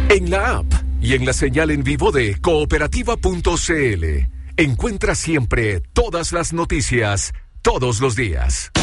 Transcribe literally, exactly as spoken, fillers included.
En la app y en la señal en vivo de cooperativa punto c l encuentra siempre todas las noticias, todos los días.